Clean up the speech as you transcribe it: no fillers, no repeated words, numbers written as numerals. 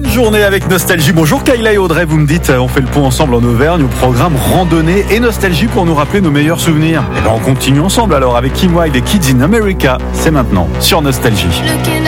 Journée avec Nostalgie. Bonjour Kayla et Audrey, vous me dites, on fait le pont ensemble en Auvergne au programme Randonnée et Nostalgie pour nous rappeler nos meilleurs souvenirs. Et ben on continue ensemble alors avec Kim Wilde et Kids in America. C'est maintenant sur Nostalgie.